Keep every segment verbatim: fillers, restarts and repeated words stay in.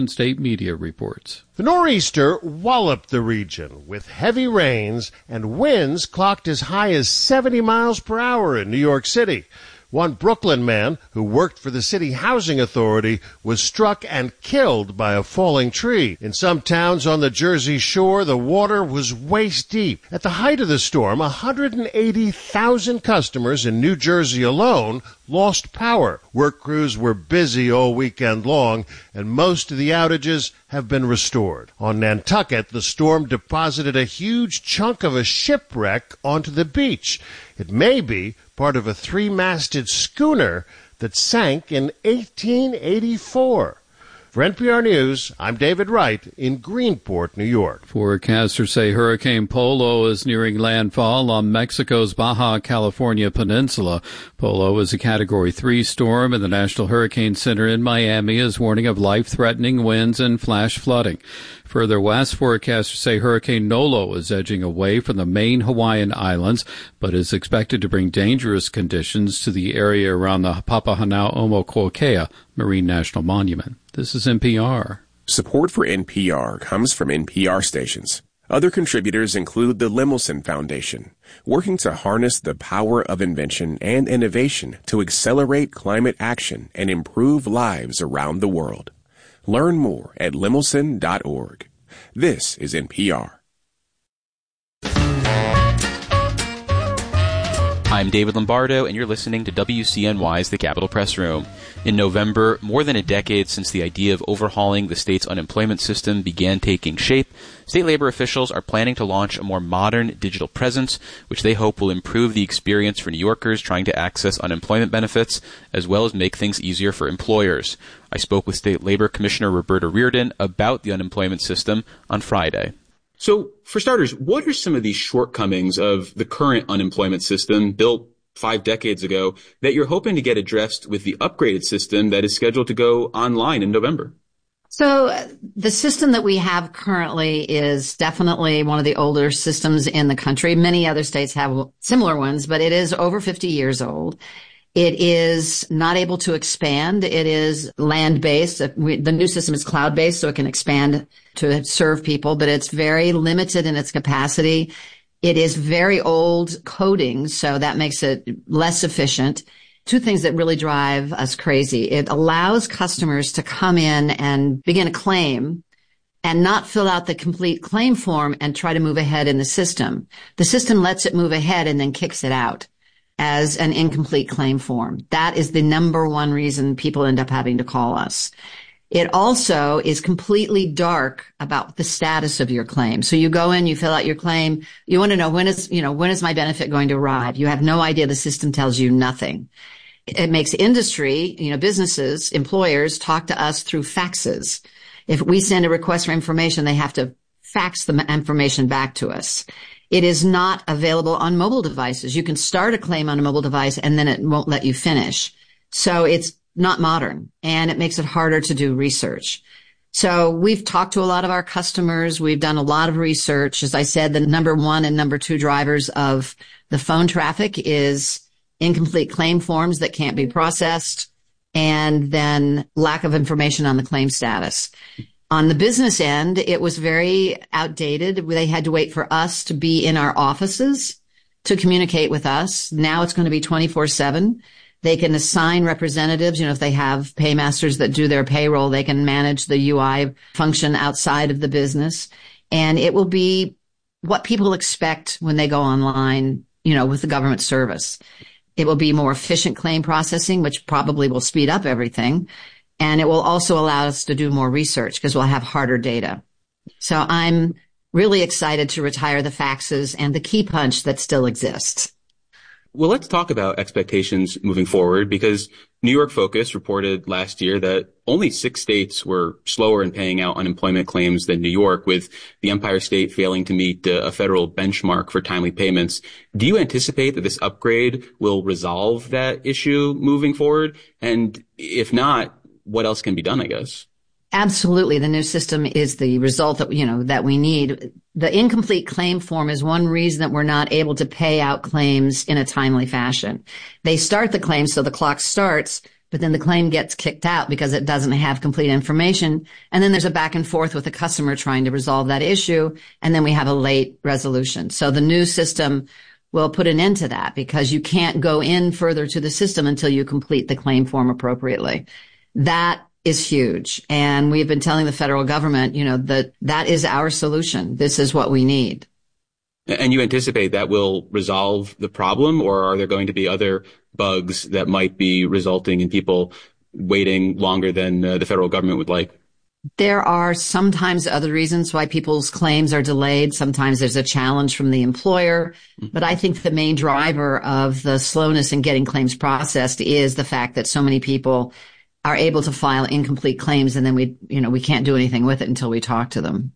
State media reports. The nor'easter walloped the region with heavy rains and winds clocked as high as seventy miles per hour in New York City. One Brooklyn man who worked for the city housing authority was struck and killed by a falling tree. In some towns on the Jersey Shore, the water was waist deep. At the height of the storm, one hundred eighty thousand customers in New Jersey alone lost power. Work crews were busy all weekend long, and most of the outages have been restored. On Nantucket, the storm deposited a huge chunk of a shipwreck onto the beach. It may be part of a three-masted schooner that sank in eighteen eighty-four. For N P R News, I'm David Wright in Greenport, New York. Forecasters say Hurricane Polo is nearing landfall on Mexico's Baja California peninsula. Polo is a Category three storm, and the National Hurricane Center in Miami is warning of life-threatening winds and flash flooding. Further west, forecasters say Hurricane Nolo is edging away from the main Hawaiian islands, but is expected to bring dangerous conditions to the area around the Papahanau'omokuakea Marine National Monument. This is N P R. Support for N P R comes from N P R stations. Other contributors include the Lemelson Foundation, working to harness the power of invention and innovation to accelerate climate action and improve lives around the world. Learn more at lemelson dot org. This is N P R. I'm David Lombardo, and you're listening to W C N Y's The Capitol Press Room. In November, more than a decade since the idea of overhauling the state's unemployment system began taking shape, state labor officials are planning to launch a more modern digital presence, which they hope will improve the experience for New Yorkers trying to access unemployment benefits, as well as make things easier for employers. I spoke with State Labor Commissioner Roberta Reardon about the unemployment system on Friday. So, for starters, what are some of these shortcomings of the current unemployment system built five decades ago that you're hoping to get addressed with the upgraded system that is scheduled to go online in November? So the system that we have currently is definitely one of the older systems in the country. Many other states have similar ones, but it is over fifty years old. It is not able to expand. It is land-based. The new system is cloud-based, so it can expand to serve people, but it's very limited in its capacity. It is very old coding, so that makes it less efficient. Two things that really drive us crazy. It allows customers to come in and begin a claim and not fill out the complete claim form and try to move ahead in the system. The system lets it move ahead and then kicks it out as an incomplete claim form. That is the number one reason people end up having to call us. It also is completely dark about the status of your claim. So you go in, you fill out your claim. You want to know when is, you know, when is my benefit going to arrive? You have no idea. The system tells you nothing. It makes industry, you know, businesses, employers talk to us through faxes. If we send a request for information, they have to fax the information back to us. It is not available on mobile devices. You can start a claim on a mobile device and then it won't let you finish. So it's not modern, and it makes it harder to do research. So we've talked to a lot of our customers. We've done a lot of research. As I said, the number one and number two drivers of the phone traffic is incomplete claim forms that can't be processed, and then lack of information on the claim status. On the business end, it was very outdated. They had to wait for us to be in our offices to communicate with us. Now it's going to be twenty-four seven. They can assign representatives. You know, if they have paymasters that do their payroll, they can manage the U I function outside of the business. And it will be what people expect when they go online, you know, with the government service. It will be more efficient claim processing, which probably will speed up everything. And it will also allow us to do more research because we'll have harder data. So I'm really excited to retire the faxes and the key punch that still exists. Well, let's talk about expectations moving forward, because New York Focus reported last year that only six states were slower in paying out unemployment claims than New York, with the Empire State failing to meet a federal benchmark for timely payments. Do you anticipate that this upgrade will resolve that issue moving forward? And if not, what else can be done, I guess? Absolutely. The new system is the result that, you know, that we need. The incomplete claim form is one reason that we're not able to pay out claims in a timely fashion. They start the claim, so the clock starts, but then the claim gets kicked out because it doesn't have complete information. And then there's a back and forth with the customer trying to resolve that issue. And then we have a late resolution. So the new system will put an end to that because you can't go in further to the system until you complete the claim form appropriately. That is huge. And we've been telling the federal government, you know, that that is our solution. This is what we need. And you anticipate that will resolve the problem, or are there going to be other bugs that might be resulting in people waiting longer than uh, the federal government would like? There are sometimes other reasons why people's claims are delayed. Sometimes there's a challenge from the employer. But I think the main driver of the slowness in getting claims processed is the fact that so many people are able to file incomplete claims, and then we, you know, we can't do anything with it until we talk to them.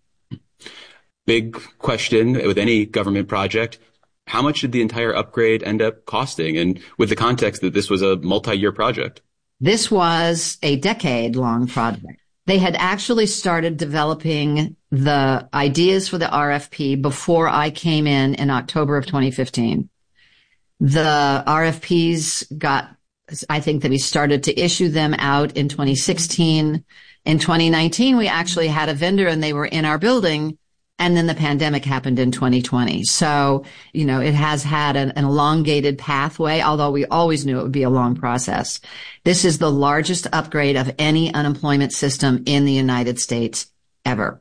Big question with any government project. How much did the entire upgrade end up costing? And with the context that this was a multi-year project. This was a decade-long project. They had actually started developing the ideas for the R F P before I came in in October of twenty fifteen. The R F Ps got, I think that we started to issue them out in twenty sixteen. In twenty nineteen, we actually had a vendor and they were in our building. And then the pandemic happened in twenty twenty. So, you know, it has had an, an elongated pathway, although we always knew it would be a long process. This is the largest upgrade of any unemployment system in the United States ever.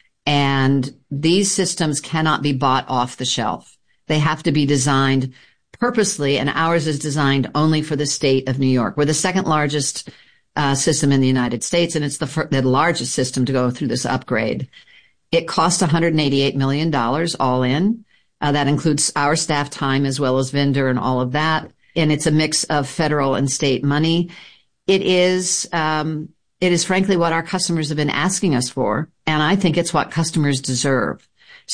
And these systems cannot be bought off the shelf. They have to be designed purposely, and ours is designed only for the state of New York. We're the second largest uh, system in the United States, and it's the, fir- the largest system to go through this upgrade. It cost one hundred eighty-eight million dollars all in. Uh, that includes our staff time as well as vendor and all of that. And it's a mix of federal and state money. It is, um, it is frankly what our customers have been asking us for. And I think it's what customers deserve.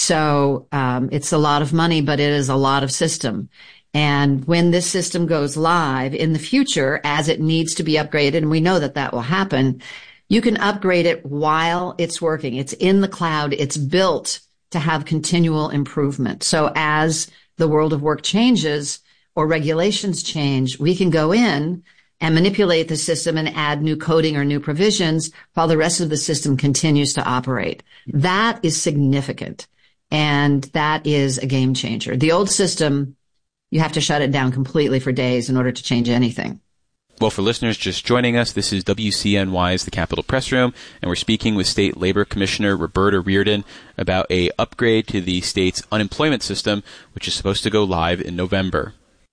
So, um, it's a lot of money, but it is a lot of system. And when this system goes live in the future, as it needs to be upgraded, and we know that that will happen, you can upgrade it while it's working. It's in the cloud. It's built to have continual improvement. So as the world of work changes or regulations change, we can go in and manipulate the system and add new coding or new provisions while the rest of the system continues to operate. That is significant. And that is a game changer. The old system, you have to shut it down completely for days in order to change anything. Well, for listeners just joining us, this is W C N Y's The Capitol Press Room, and we're speaking with State Labor Commissioner Roberta Reardon about a upgrade to the state's unemployment system, which is supposed to go live in November.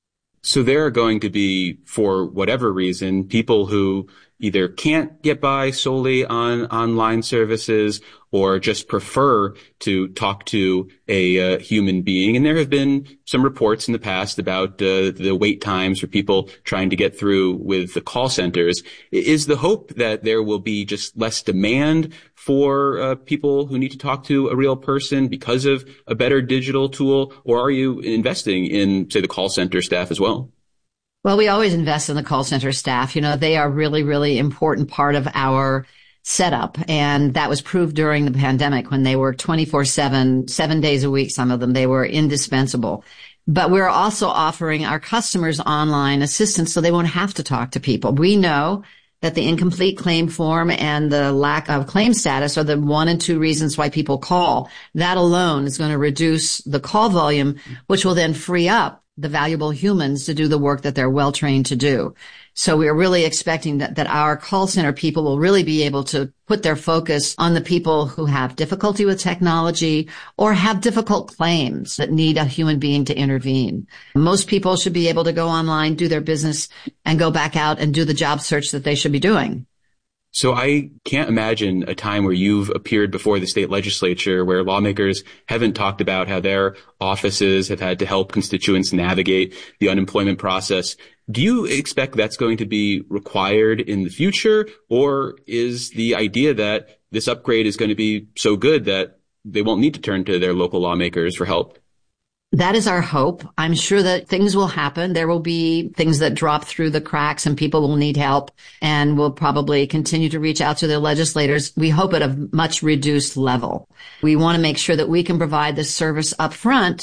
So there are going to be, for whatever reason, people who either can't get by solely on online services or just prefer to talk to a uh, human being. And there have been some reports in the past about uh, the wait times for people trying to get through with the call centers. Is the hope that there will be just less demand for uh, people who need to talk to a real person because of a better digital tool, or are you investing in, say, the call center staff as well? Well, we always invest in the call center staff. You know, they are really, really important part of our setup. And that was proved during the pandemic when they worked twenty-four seven, seven days a week. Some of them, they were indispensable. But we're also offering our customers online assistance so they won't have to talk to people. We know that the incomplete claim form and the lack of claim status are the one and two reasons why people call. That alone is going to reduce the call volume, which will then free up the valuable humans to do the work that they're well trained to do. So we're really expecting that, that our call center people will really be able to put their focus on the people who have difficulty with technology or have difficult claims that need a human being to intervene. Most people should be able to go online, do their business, and go back out and do the job search that they should be doing. So I can't imagine a time where you've appeared before the state legislature where lawmakers haven't talked about how their offices have had to help constituents navigate the unemployment process. Do you expect that's going to be required in the future, or is the idea that this upgrade is going to be so good that they won't need to turn to their local lawmakers for help? That is our hope. I'm sure that things will happen. There will be things that drop through the cracks and people will need help, and will probably continue to reach out to their legislators. We hope at a much reduced level. We want to make sure that we can provide this service up front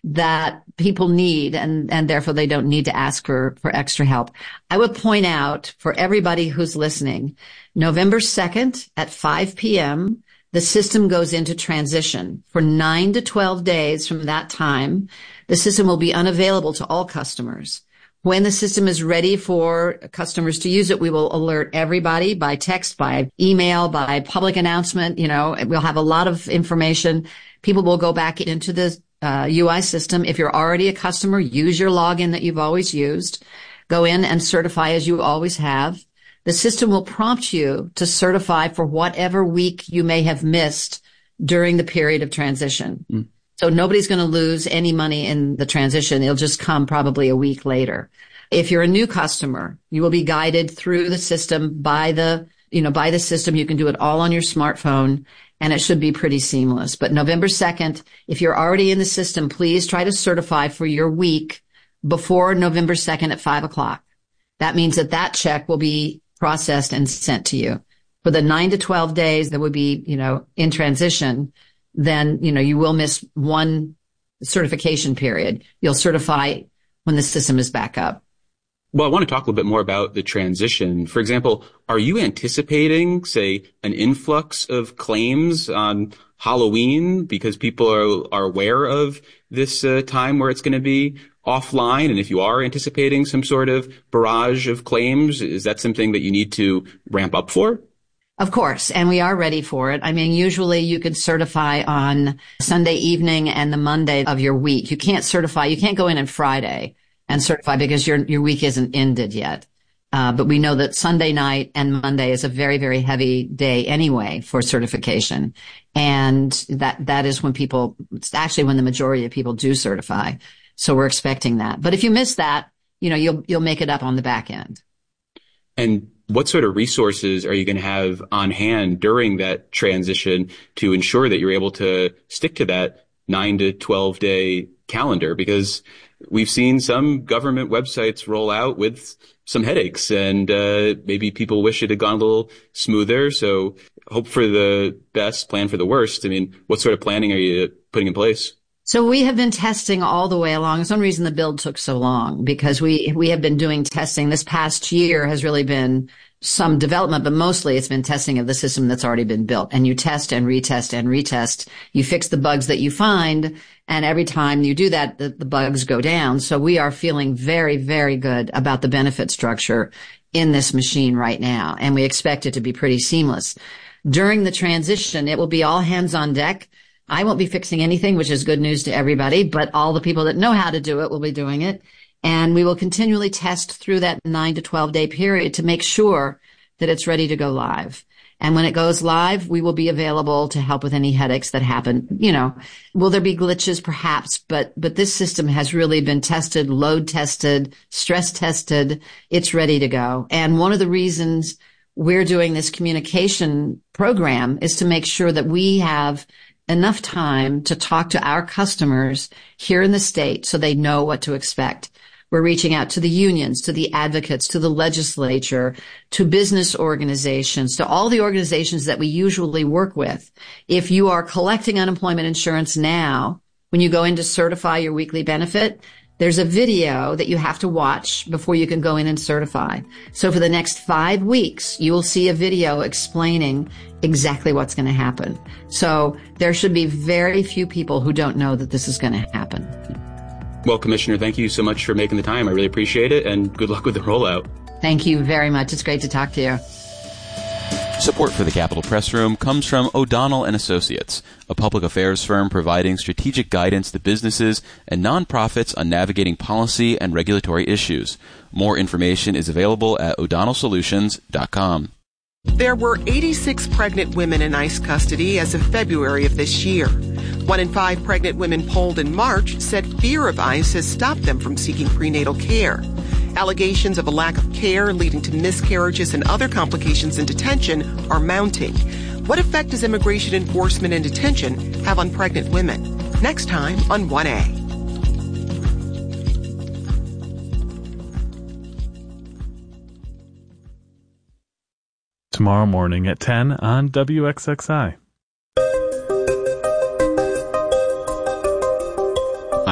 that people need, and, and therefore they don't need to ask for, for extra help. I would point out for everybody who's listening, November second at five p.m., the system goes into transition. For nine to twelve days from that time, the system will be unavailable to all customers. When the system is ready for customers to use it, we will alert everybody by text, by email, by public announcement. You know, we'll have a lot of information. People will go back into the uh, U I system. If you're already a customer, use your login that you've always used. Go in and certify as you always have. The system will prompt you to certify for whatever week you may have missed during the period of transition. Mm. So nobody's going to lose any money in the transition. It'll just come probably a week later. If you're a new customer, you will be guided through the system by the, you know, by the system. You can do it all on your smartphone, and it should be pretty seamless. But November second, if you're already in the system, please try to certify for your week before November second at five o'clock. That means that that check will be processed and sent to you. For the nine to twelve days that would be, you know, in transition, then, you know, you will miss one certification period. You'll certify when the system is back up. Well, I want to talk a little bit more about the transition. For example, are you anticipating, say, an influx of claims on Halloween because people are, are aware of this uh, time where it's going to be offline? And if you are anticipating some sort of barrage of claims, is that something that you need to ramp up for? Of course, and we are ready for it. I mean, usually you can certify on Sunday evening and the Monday of your week. You can't certify, you can't go in on Friday and certify because your your week isn't ended yet. Uh, but we know that Sunday night and Monday is a very, very heavy day anyway for certification. And that that is when people, it's actually when the majority of people do certify. So we're expecting that. But if you miss that, you know, you'll you'll make it up on the back end. And what sort of resources are you going to have on hand during that transition to ensure that you're able to stick to that nine to twelve day calendar? Because we've seen some government websites roll out with some headaches, and uh, maybe people wish it had gone a little smoother. So hope for the best, plan for the worst. I mean, what sort of planning are you putting in place? So we have been testing all the way along. It's one reason the build took so long, because we, we have been doing testing. This past year has really been some development, but mostly it's been testing of the system that's already been built. And you test and retest and retest. You fix the bugs that you find. And every time you do that, the, the bugs go down. So we are feeling very, very good about the benefit structure in this machine right now. And we expect it to be pretty seamless. During the transition, it will be all hands on deck. I won't be fixing anything, which is good news to everybody, but all the people that know how to do it will be doing it. And we will continually test through that nine to twelve day period to make sure that it's ready to go live. And when it goes live, we will be available to help with any headaches that happen. You know, will there be glitches? Perhaps, but, but this system has really been tested, load tested, stress tested. It's ready to go. And one of the reasons we're doing this communication program is to make sure that we have enough time to talk to our customers here in the state so they know what to expect. We're reaching out to the unions, to the advocates, to the legislature, to business organizations, to all the organizations that we usually work with. If you are collecting unemployment insurance now, when you go in to certify your weekly benefit, there's a video that you have to watch before you can go in and certify. So for the next five weeks, you will see a video explaining exactly what's going to happen. So there should be very few people who don't know that this is going to happen. Well, Commissioner, thank you so much for making the time. I really appreciate it, and good luck with the rollout. Thank you very much. It's great to talk to you. Support for the Capitol Press Room comes from O'Donnell and Associates, a public affairs firm providing strategic guidance to businesses and nonprofits on navigating policy and regulatory issues. More information is available at o'donnell solutions dot com. There were eighty-six pregnant women in ICE custody as of February of this year. One in five pregnant women polled in March said fear of ICE has stopped them from seeking prenatal care. Allegations of a lack of care leading to miscarriages and other complications in detention are mounting. What effect does immigration enforcement in detention have on pregnant women? Next time on one A. Tomorrow morning at ten on W X X I.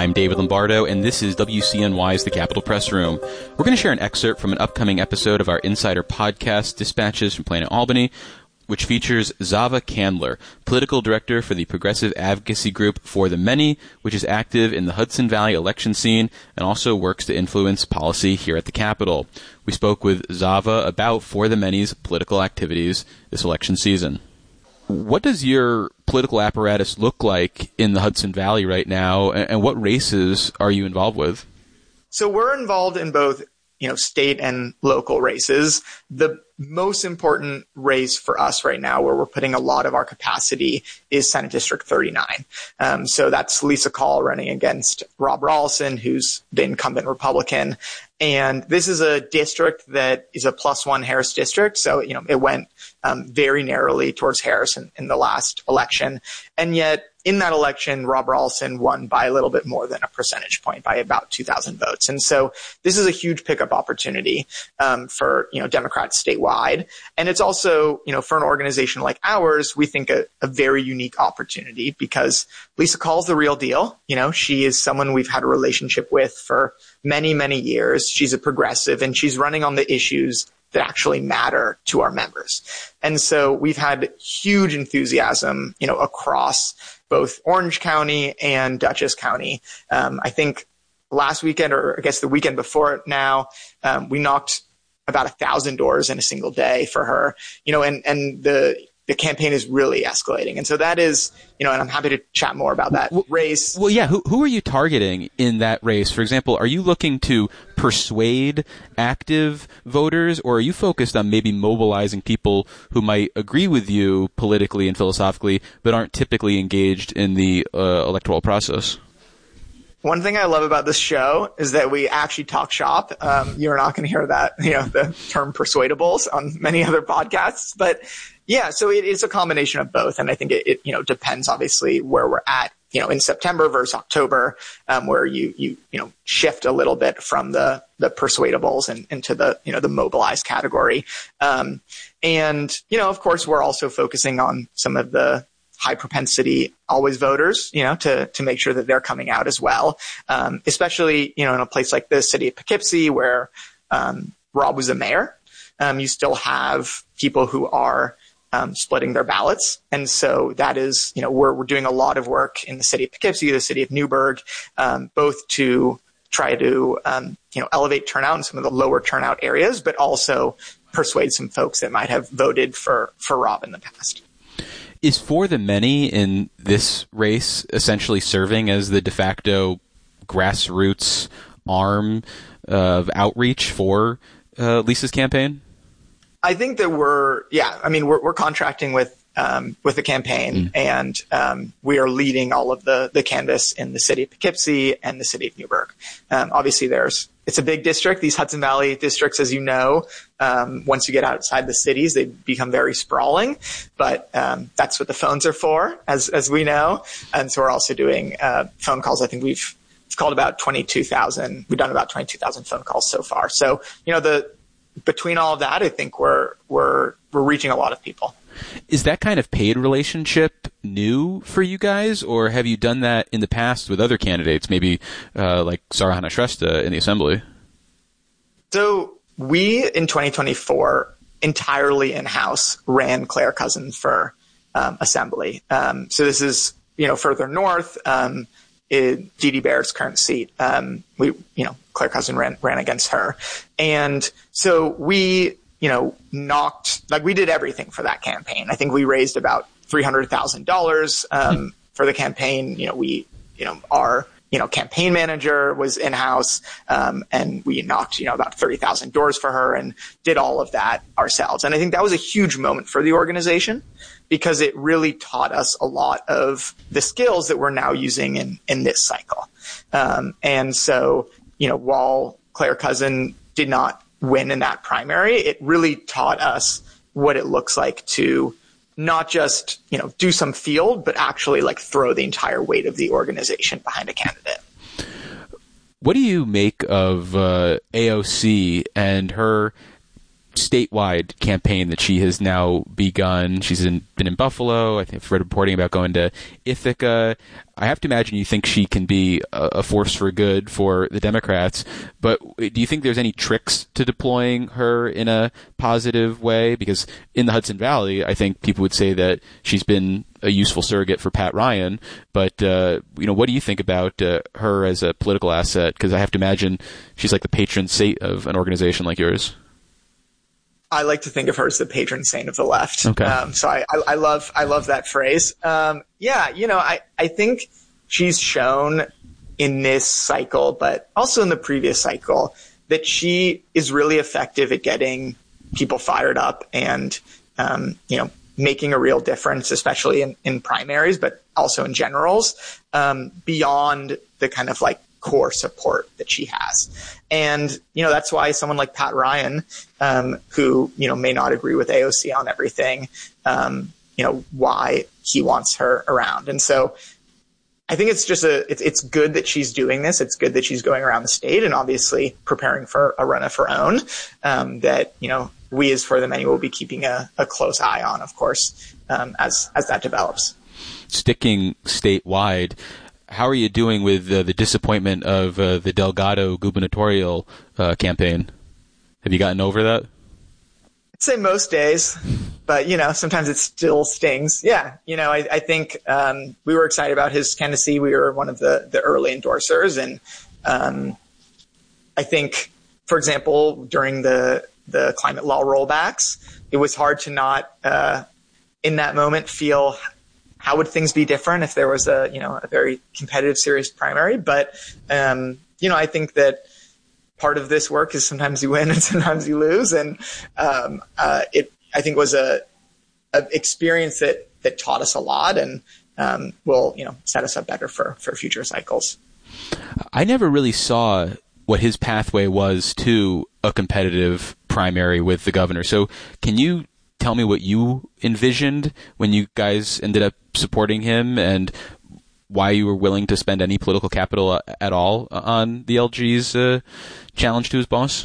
I'm David Lombardo, and this is W C N Y's The Capitol Press Room. We're going to share an excerpt from an upcoming episode of our Insider podcast, Dispatches from Planet Albany, which features Zava Candler, political director for the progressive advocacy group For the Many, which is active in the Hudson Valley election scene and also works to influence policy here at the Capitol. We spoke with Zava about For the Many's political activities this election season. What does your political apparatus look like in the Hudson Valley right now, and what races are you involved with? So we're involved in both, you know, state and local races. The most important race for us right now, where we're putting a lot of our capacity, is Senate District thirty-nine. Um, so that's Lisa Call running against Rob Rolison, who's the incumbent Republican. And this is a district that is a plus one Harris district. So, you know, it went um, very narrowly towards Harris in, in the last election. And yet in that election, Rob Rolison won by a little bit more than a percentage point, by about two thousand votes. And so this is a huge pickup opportunity um, for, you know, Democrats statewide. And it's also, you know, for an organization like ours, we think a, a very unique opportunity, because Lisa Call's the real deal. You know, she is someone we've had a relationship with for many, many years. She's a progressive, and she's running on the issues that actually matter to our members. And so we've had huge enthusiasm, you know, across both Orange County and Dutchess County. Um, I think last weekend, or I guess the weekend before it now, um, we knocked about a thousand doors in a single day for her, you know, and, and the, the campaign is really escalating. And so that is, you know, and I'm happy to chat more about that well, race. Well, yeah. Who, who are you targeting in that race? For example, are you looking to persuade active voters, or are you focused on maybe mobilizing people who might agree with you politically and philosophically, but aren't typically engaged in the uh, electoral process? One thing I love about this show is that we actually talk shop. Um, you're not going to hear that, you know, the term persuadables on many other podcasts, but yeah, so it is a combination of both. And I think it, it you know, depends obviously where we're at, you know, in September versus October, um, where you, you, you know, shift a little bit from the, the persuadables and into the, you know, the mobilized category. Um, and, you know, of course, we're also focusing on some of the high propensity always voters, you know, to, to make sure that they're coming out as well. Um, especially, you know, in a place like the city of Poughkeepsie, where, um, Rob was the mayor. Um, you still have people who are, um, splitting their ballots. And so that is, you know, we're, we're doing a lot of work in the city of Poughkeepsie, the city of Newburgh, um, both to try to, um, you know, elevate turnout in some of the lower turnout areas, but also persuade some folks that might have voted for, for Rob in the past. Is For the Many in this race essentially serving as the de facto grassroots arm of outreach for uh, Lisa's campaign? I think that we're, yeah, I mean, we're, we're contracting with um, with the campaign, mm. and um, we are leading all of the the canvass in the city of Poughkeepsie and the city of Newburgh. Um, obviously, there's it's a big district. These Hudson Valley districts, as you know, um, once you get outside the cities, they become very sprawling. But um, that's what the phones are for, as as we know. And so we're also doing uh, phone calls. I think we've it's called about twenty-two thousand. We've done about twenty-two thousand phone calls so far. So you know, the between all of that, I think we're we're we're reaching a lot of people. Is that kind of paid relationship new for you guys, or have you done that in the past with other candidates, maybe uh, like Sarahana Shrestha in the Assembly? So we, in twenty twenty-four, entirely in-house ran Claire Cousin for um, Assembly. Um, so this is, you know, further north, um, in Dee Dee Bair's current seat. Um, we, you know, Claire Cousin ran, ran against her. And so we, you know, knocked, like we did everything for that campaign. I think we raised about three hundred thousand dollars um, for the campaign. You know, we, you know, our, you know, campaign manager was in-house, um, and we knocked, you know, about thirty thousand doors for her and did all of that ourselves. And I think that was a huge moment for the organization, because it really taught us a lot of the skills that we're now using in, in this cycle. Um, and so, you know, while Claire Cousin did not win in that primary, it really taught us what it looks like to not just, you know, do some field, but actually like throw the entire weight of the organization behind a candidate. What do you make of uh, A O C and her statewide campaign that she has now begun. She's in, been in Buffalo. I think I've read reporting about going to Ithaca. I have to imagine you think she can be a, a force for good for the Democrats, but do you think there's any tricks to deploying her in a positive way? Because in the Hudson Valley, I think people would say that she's been a useful surrogate for Pat Ryan, but uh, you know, what do you think about uh, her as a political asset? Because I have to imagine she's like the patron saint of an organization like yours. I like to think of her as the patron saint of the left. Okay. Um, so I, I, I love, I love that phrase. Um, yeah, you know, I, I think she's shown in this cycle, but also in the previous cycle, that she is really effective at getting people fired up and, um, you know, making a real difference, especially in, in primaries, but also in generals, um, beyond the kind of like core support that she has. And, you know, that's why someone like Pat Ryan, um, who, you know, may not agree with A O C on everything, um, you know, why he wants her around. And so I think it's just a, it's, it's good that she's doing this. It's good that she's going around the state and obviously preparing for a run of her own, um, that, you know, we as For the Many will be keeping a, a close eye on, of course, um, as, as that develops. Sticking statewide, how are you doing with uh, the disappointment of uh, the Delgado gubernatorial uh, campaign? Have you gotten over that? I'd say most days, but, you know, sometimes it still stings. Yeah. You know, I, I think um, we were excited about his candidacy. We were one of the, the early endorsers. And um, I think, for example, during the, the climate law rollbacks, it was hard to not, uh, in that moment, feel how would things be different if there was a, you know, a very competitive, serious primary. But, um, you know, I think that part of this work is sometimes you win and sometimes you lose. And um, uh, it, I think, was a, a experience that, that taught us a lot and um, will, you know, set us up better for, for future cycles. I never really saw what his pathway was to a competitive primary with the governor. So can you tell me what you envisioned when you guys ended up supporting him and why you were willing to spend any political capital at all on the L G's uh, challenge to his boss?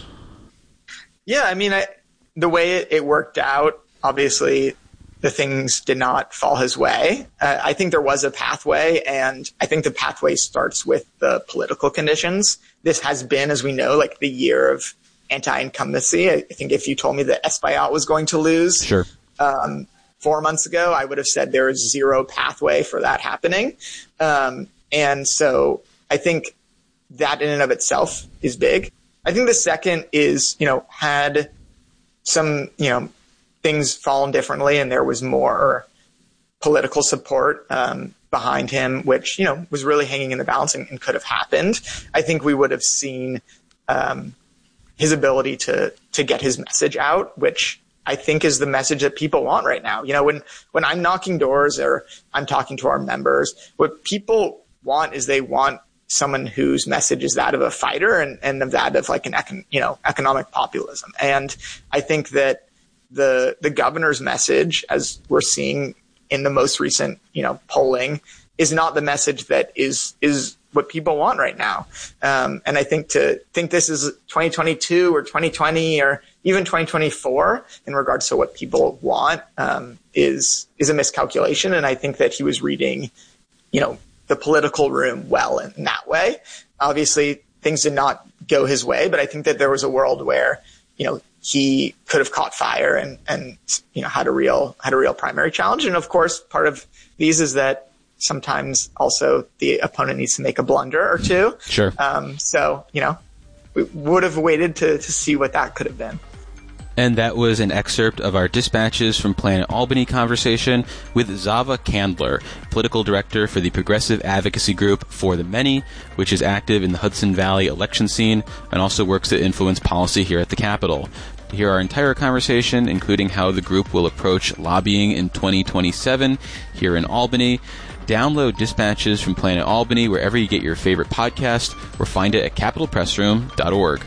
Yeah, I mean, I, the way it, it worked out, obviously the things did not fall his way. Uh, I think there was a pathway, and I think the pathway starts with the political conditions. This has been, as we know, like the year of anti-incumbency. I think if you told me that Espaillat was going to lose sure. um, four months ago, I would have said there is zero pathway for that happening. Um, and so I think that in and of itself is big. I think the second is, you know, had some, you know, things fallen differently and there was more political support um, behind him, which, you know, was really hanging in the balance and, and could have happened. I think we would have seen um, his ability to to get his message out, which I think is the message that people want right now. You know, when, when I'm knocking doors or I'm talking to our members, what people want is they want someone whose message is that of a fighter and, and of that of like an, econ, you know, economic populism. And I think that the, the governor's message, as we're seeing in the most recent, you know, polling, is not the message that is, is what people want right now. Um, and I think to think this is twenty twenty-two or twenty twenty or even twenty twenty-four in regards to what people want, um, is, is a miscalculation. And I think that he was reading, you know, the political room well in that way. Obviously things did not go his way, but I think that there was a world where, you know, he could have caught fire and, and, you know, had a real, had a real primary challenge. And of course, part of these is that sometimes also the opponent needs to make a blunder or two. Sure. Um, so, you know, we would have waited to, to see what that could have been. And that was an excerpt of our Dispatches from Planet Albany conversation with Zava Candler, political director for the progressive advocacy group For the Many, which is active in the Hudson Valley election scene and also works to influence policy here at the Capitol. To hear our entire conversation, including how the group will approach lobbying in twenty twenty-seven here in Albany, download Dispatches from Planet Albany wherever you get your favorite podcast or find it at capitol press room dot org.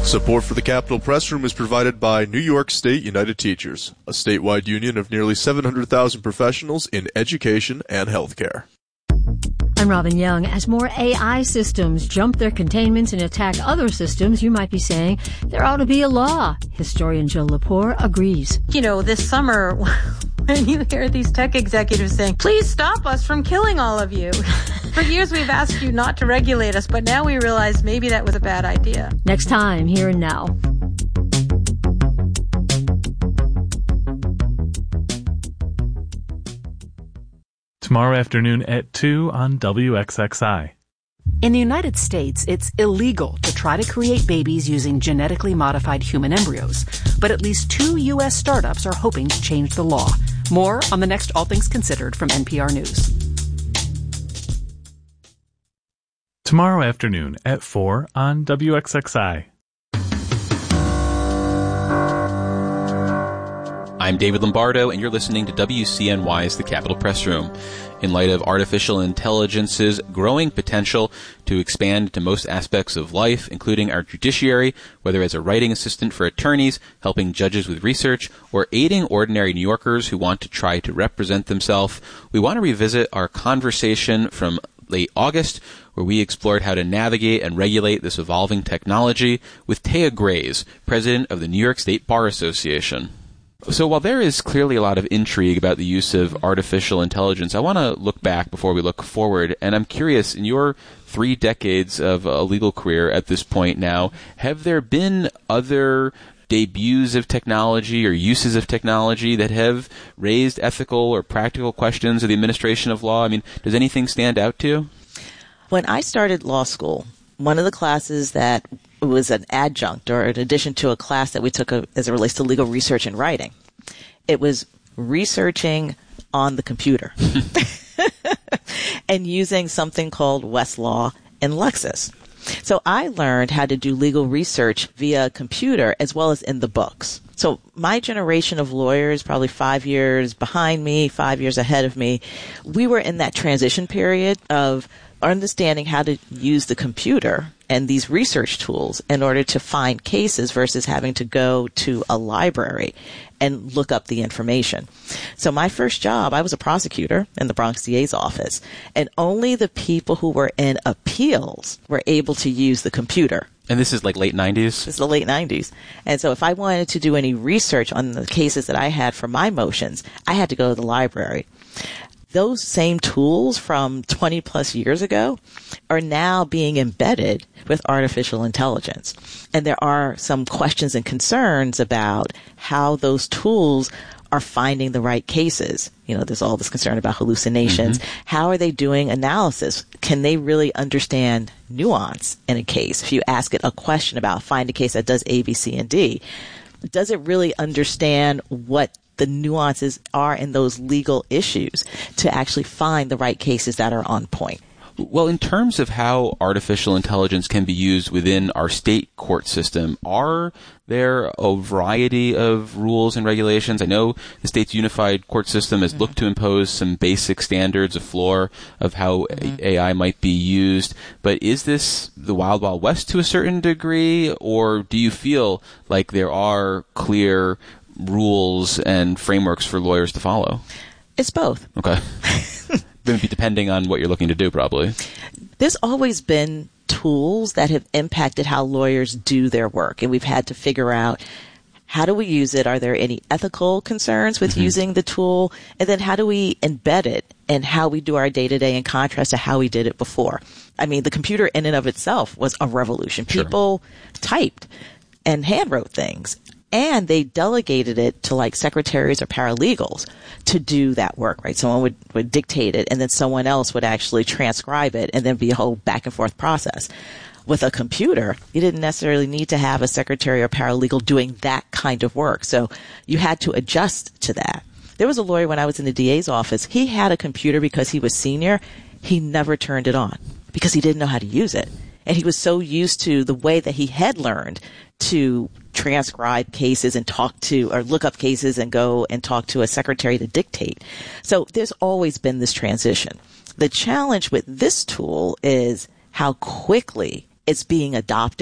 Support for the Capitol Press Room is provided by New York State United Teachers, a statewide union of nearly seven hundred thousand professionals in education and healthcare. I'm Robin Young. As more A I systems jump their containments and attack other systems, you might be saying there ought to be a law. Historian Jill Lepore agrees. You know, this summer, when you hear these tech executives saying, please stop us from killing all of you. For years we've asked you not to regulate us, but now we realize maybe that was a bad idea. Next time, Here and Now. Tomorrow afternoon at two on W X X I. In the United States, it's illegal to try to create babies using genetically modified human embryos. But at least two U S startups are hoping to change the law. More on the next All Things Considered from N P R News. Tomorrow afternoon at four on W X X I. I'm David Lombardo, and you're listening to W C N Y's The Capitol Press Room. In light of artificial intelligence's growing potential to expand to most aspects of life, including our judiciary, whether as a writing assistant for attorneys, helping judges with research, or aiding ordinary New Yorkers who want to try to represent themselves, we want to revisit our conversation from late August, where we explored how to navigate and regulate this evolving technology with Taya Grays, president of the New York State Bar Association. So while there is clearly a lot of intrigue about the use of artificial intelligence, I want to look back before we look forward. And I'm curious, in your three decades of a legal career at this point now, have there been other debuts of technology or uses of technology that have raised ethical or practical questions of the administration of law? I mean, does anything stand out to you? When I started law school, one of the classes that was an adjunct or in addition to a class that we took a, as it relates to legal research and writing, it was researching on the computer and using something called Westlaw and Lexis. So I learned how to do legal research via computer as well as in the books. So my generation of lawyers, probably five years behind me, five years ahead of me, we were in that transition period of understanding how to use the computer and these research tools in order to find cases versus having to go to a library and look up the information. So my first job, I was a prosecutor in the Bronx D A's office, and only the people who were in appeals were able to use the computer. And this is like late nineties? This is the late nineties. And so if I wanted to do any research on the cases that I had for my motions, I had to go to the library. Those same tools from twenty plus years ago are now being embedded with artificial intelligence. And there are some questions and concerns about how those tools are finding the right cases. You know, there's all this concern about hallucinations. Mm-hmm. How are they doing analysis? Can they really understand nuance in a case? If you ask it a question about find a case that does A, B, C, and D, does it really understand what the nuances are in those legal issues to actually find the right cases that are on point? Well, in terms of how artificial intelligence can be used within our state court system, are there a variety of rules and regulations? I know the state's unified court system has mm-hmm. looked to impose some basic standards, a floor of how mm-hmm. A I might be used, but is this the Wild Wild West to a certain degree, or do you feel like there are clear rules and frameworks for lawyers to follow? It's both. Okay. Maybe depending on what you're looking to do, probably. There's always been tools that have impacted how lawyers do their work, and we've had to figure out how do we use it? Are there any ethical concerns with mm-hmm. using the tool? And then how do we embed it in how we do our day-to-day in contrast to how we did it before? I mean, the computer in and of itself was a revolution. Sure. People typed and handwrote things. And they delegated it to like secretaries or paralegals to do that work, right? Someone would, would dictate it and then someone else would actually transcribe it and then be a whole back and forth process. With a computer, you didn't necessarily need to have a secretary or paralegal doing that kind of work. So you had to adjust to that. There was a lawyer when I was in the D A's office. He had a computer because he was senior. He never turned it on because he didn't know how to use it. And he was so used to the way that he had learned to transcribe cases and talk to or look up cases and go and talk to a secretary to dictate. So there's always been this transition. The challenge with this tool is how quickly it's being adopted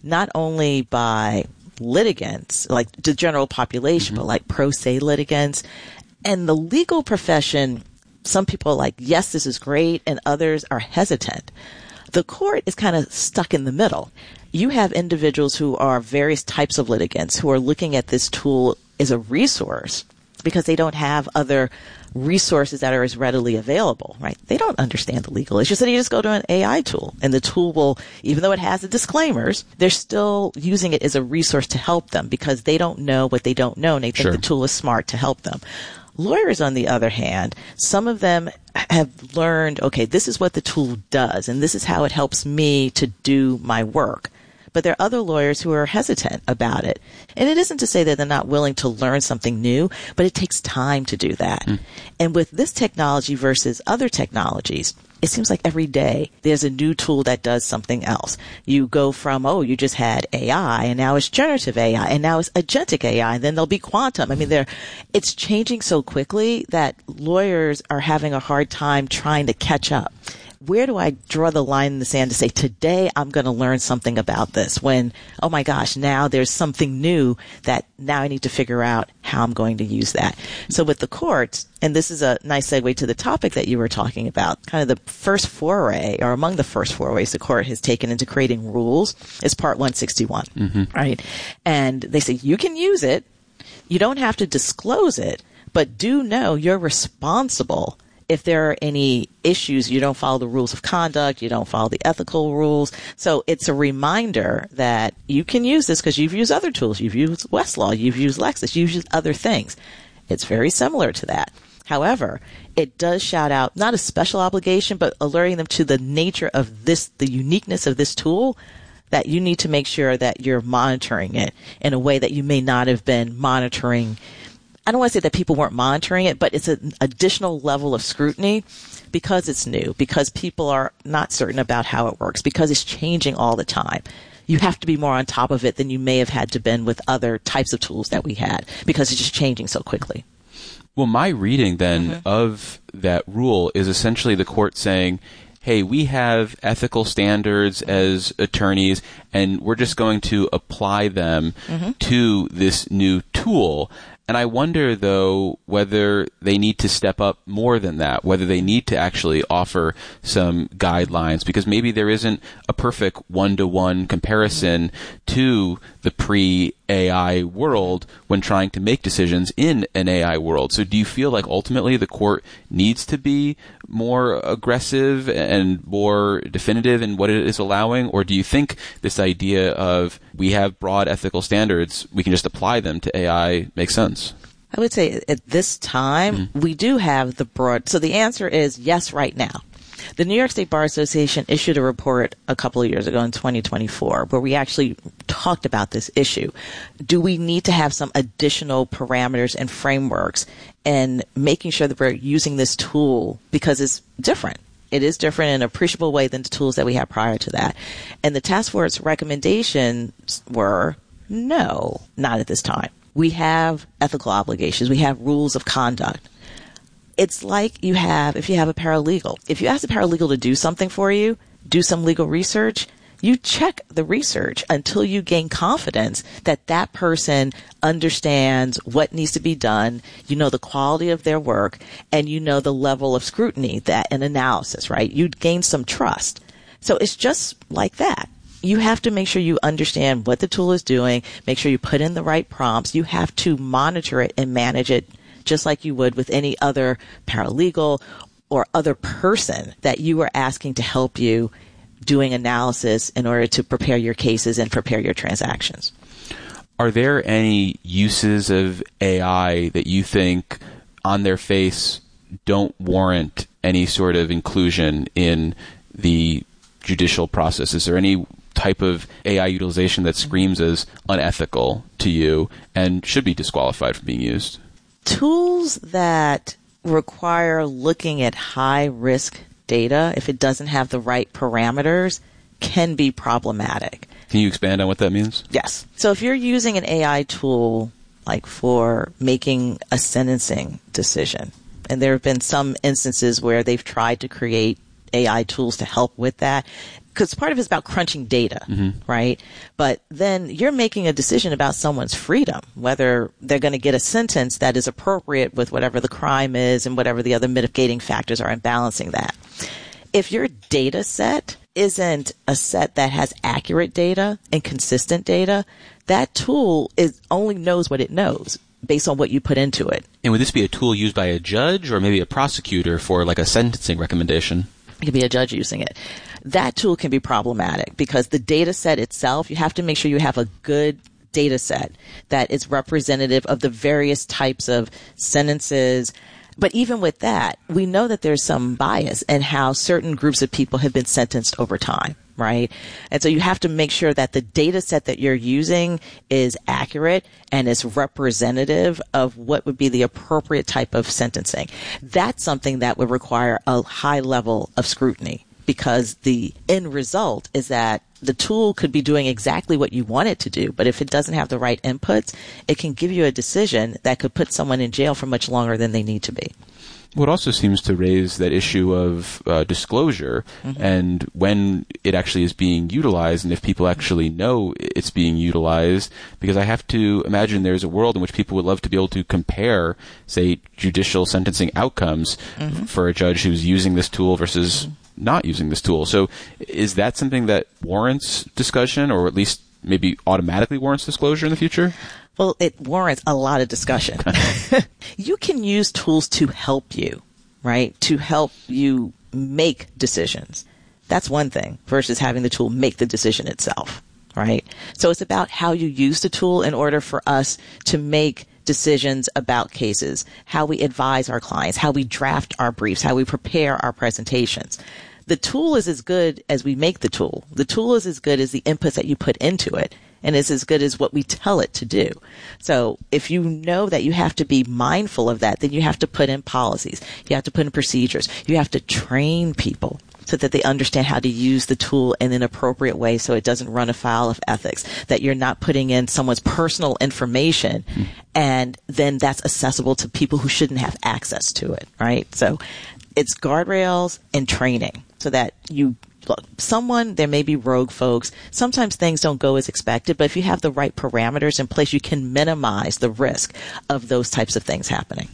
not only by litigants, like the general population, mm-hmm. but like pro se litigants. And the legal profession, some people are like, yes, this is great, and others are hesitant. The court is kind of stuck in the middle. You have individuals who are various types of litigants who are looking at this tool as a resource because they don't have other resources that are as readily available, right? They don't understand the legal issues. So you just go to an A I tool, and the tool will, even though it has the disclaimers, they're still using it as a resource to help them because they don't know what they don't know, and they think Sure. the tool is smart to help them. Lawyers, on the other hand, some of them have learned, okay, this is what the tool does, and this is how it helps me to do my work. But there are other lawyers who are hesitant about it. And it isn't to say that they're not willing to learn something new, but it takes time to do that. Mm. And with this technology versus other technologies, it seems like every day there's a new tool that does something else. You go from, oh, you just had A I, and now it's generative A I, and now it's agentic A I, and then there'll be quantum. I mean, they're, it's changing so quickly that lawyers are having a hard time trying to catch up. Where do I draw the line in the sand to say, today I'm going to learn something about this when, oh my gosh, now there's something new that now I need to figure out how I'm going to use that. So with the courts, and this is a nice segue to the topic that you were talking about, kind of the first foray, or among the first forays the court has taken into creating rules is Part one sixty-one, mm-hmm. right? And they say you can use it, you don't have to disclose it, but do know you're responsible if there are any issues, you don't follow the rules of conduct, you don't follow the ethical rules. So it's a reminder that you can use this because you've used other tools. You've used Westlaw, you've used Lexis, you've used other things. It's very similar to that. However, it does shout out not a special obligation, but alerting them to the nature of this, the uniqueness of this tool, that you need to make sure that you're monitoring it in a way that you may not have been monitoring. I don't want to say that people weren't monitoring it, but it's an additional level of scrutiny because it's new, because people are not certain about how it works, because it's changing all the time. You have to be more on top of it than you may have had to been with other types of tools that we had because it's just changing so quickly. Well, my reading then mm-hmm. of that rule is essentially the court saying, hey, we have ethical standards as attorneys, and we're just going to apply them mm-hmm. to this new tool. And I wonder, though, whether they need to step up more than that, whether they need to actually offer some guidelines, because maybe there isn't a perfect one-to-one comparison to the pre-A I world when trying to make decisions in an A I world. So do you feel like ultimately the court needs to be more aggressive and more definitive in what it is allowing? Or do you think this idea of we have broad ethical standards, we can just apply them to A I makes sense? I would say at this time, mm-hmm. we do have the broad. So the answer is yes right now. The New York State Bar Association issued a report a couple of years ago in twenty twenty-four where we actually talked about this issue. Do we need to have some additional parameters and frameworks and making sure that we're using this tool because it's different? It is different in an appreciable way than the tools that we had prior to that. And the task force recommendations were no, not at this time. We have ethical obligations. We have rules of conduct. It's like you have, if you have a paralegal, if you ask a paralegal to do something for you, do some legal research, you check the research until you gain confidence that that person understands what needs to be done, you know the quality of their work, and you know the level of scrutiny that an analysis, right? You gain some trust. So it's just like that. You have to make sure you understand what the tool is doing, make sure you put in the right prompts. You have to monitor it and manage it just like you would with any other paralegal or other person that you are asking to help you doing analysis in order to prepare your cases and prepare your transactions. Are there any uses of A I that you think on their face don't warrant any sort of inclusion in the judicial process? Is there any type of A I utilization that screams as unethical to you and should be disqualified from being used? Tools that require looking at high-risk data, if it doesn't have the right parameters, can be problematic. Can you expand on what that means? Yes. So if you're using an A I tool like for making a sentencing decision, and there have been some instances where they've tried to create A I tools to help with that, because part of it's about crunching data, mm-hmm. right? But then you're making a decision about someone's freedom, whether they're going to get a sentence that is appropriate with whatever the crime is and whatever the other mitigating factors are and balancing that. If your data set isn't a set that has accurate data and consistent data, that tool is only knows what it knows based on what you put into it. And would this be a tool used by a judge or maybe a prosecutor for like a sentencing recommendation? It could be a judge using it. That tool can be problematic because the data set itself, you have to make sure you have a good data set that is representative of the various types of sentences. But even with that, we know that there's some bias in how certain groups of people have been sentenced over time, right? And so you have to make sure that the data set that you're using is accurate and is representative of what would be the appropriate type of sentencing. That's something that would require a high level of scrutiny because the end result is that the tool could be doing exactly what you want it to do, but if it doesn't have the right inputs, it can give you a decision that could put someone in jail for much longer than they need to be. Well, it also seems to raise that issue of uh, disclosure mm-hmm. and when it actually is being utilized and if people actually know it's being utilized, because I have to imagine there's a world in which people would love to be able to compare, say, judicial sentencing outcomes mm-hmm. for a judge who's using this tool versus mm-hmm. not using this tool. So is that something that warrants discussion or at least maybe automatically warrants disclosure in the future? Well, it warrants a lot of discussion. You can use tools to help you, right? To help you make decisions. That's one thing versus having the tool make the decision itself, right? So it's about how you use the tool in order for us to make decisions about cases, how we advise our clients, how we draft our briefs, how we prepare our presentations. The tool is as good as we make the tool. The tool is as good as the inputs that you put into it, and is as good as what we tell it to do. So if you know that you have to be mindful of that, then you have to put in policies. You have to put in procedures. You have to train people so that they understand how to use the tool in an appropriate way so it doesn't run afoul of ethics, that you're not putting in someone's personal information mm. and then that's accessible to people who shouldn't have access to it, right? So it's guardrails and training so that you look, someone, there may be rogue folks. Sometimes things don't go as expected, but if you have the right parameters in place, you can minimize the risk of those types of things happening.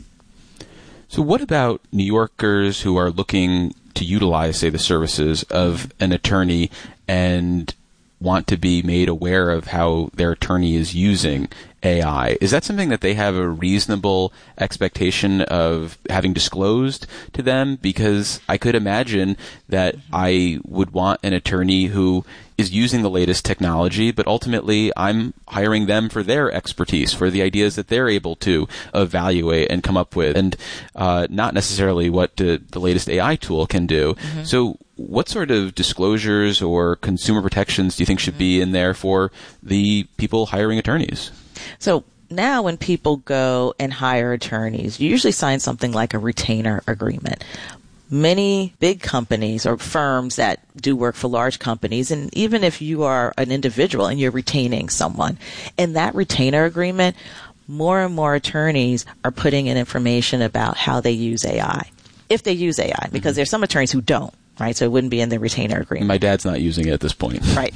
So what about New Yorkers who are looking to utilize, say, the services of an attorney and want to be made aware of how their attorney is using A I? Is that something that they have a reasonable expectation of having disclosed to them? Because I could imagine that I would want an attorney who is using the latest technology, but ultimately I'm hiring them for their expertise, for the ideas that they're able to evaluate and come up with, and uh, not necessarily what the, the latest A I tool can do. Mm-hmm. So what sort of disclosures or consumer protections do you think should mm-hmm. be in there for the people hiring attorneys? So now when people go and hire attorneys, you usually sign something like a retainer agreement. Many big companies or firms that do work for large companies, and even if you are an individual and you're retaining someone, in that retainer agreement, more and more attorneys are putting in information about how they use A I. If they use A I, because mm-hmm. there's some attorneys who don't, right? So it wouldn't be in the retainer agreement. My dad's not using it at this point. Right.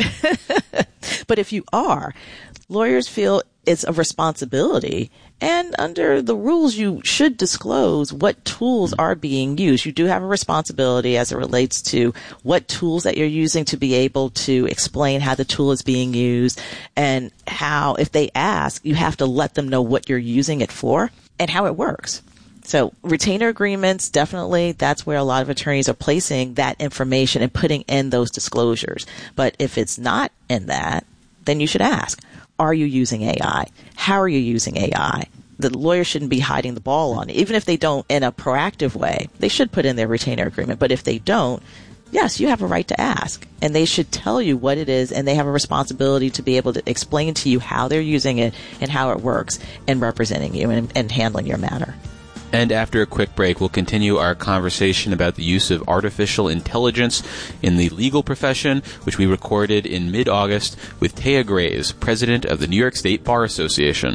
But if you are, lawyers feel it's a responsibility, and under the rules, you should disclose what tools are being used. You do have a responsibility as it relates to what tools that you're using to be able to explain how the tool is being used and how, if they ask, you have to let them know what you're using it for and how it works. So retainer agreements, definitely, that's where a lot of attorneys are placing that information and putting in those disclosures. But if it's not in that, then you should ask, are you using A I? How are you using A I? The lawyer shouldn't be hiding the ball on it. Even if they don't in a proactive way, they should put in their retainer agreement. But if they don't, yes, you have a right to ask. And they should tell you what it is, and they have a responsibility to be able to explain to you how they're using it and how it works in representing you and, and handling your matter. And after a quick break, we'll continue our conversation about the use of artificial intelligence in the legal profession, which we recorded in mid-August with Taya Grays, president of the New York State Bar Association.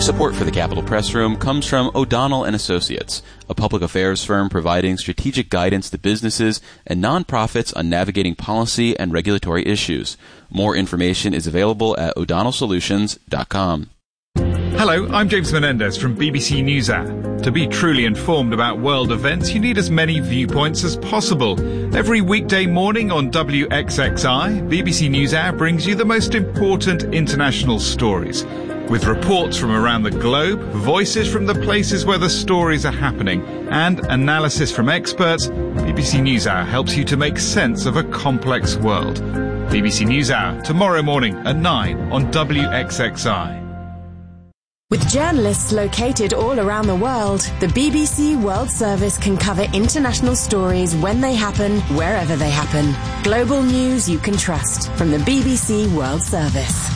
Support for the Capitol Press Room comes from O'Donnell and Associates, a public affairs firm providing strategic guidance to businesses and nonprofits on navigating policy and regulatory issues. More information is available at o'donnell solutions dot com. Hello, I'm James Menendez from B B C NewsHour. To be truly informed about world events, you need as many viewpoints as possible. Every weekday morning on W X X I, B B C NewsHour brings you the most important international stories. With reports from around the globe, voices from the places where the stories are happening, and analysis from experts, B B C NewsHour helps you to make sense of a complex world. B B C NewsHour, tomorrow morning at nine on W X X I. With journalists located all around the world, the B B C World Service can cover international stories when they happen, wherever they happen. Global news you can trust from the B B C World Service.